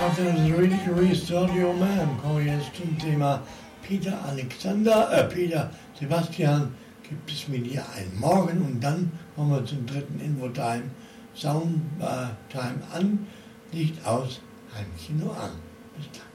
Restart Your Man. Kommen wir jetzt zum Thema Peter Sebastian, gibt es mit dir einen Morgen, und dann kommen wir zum dritten Infotime. Soundtime an, Licht aus, Heimkino an. Bis dann.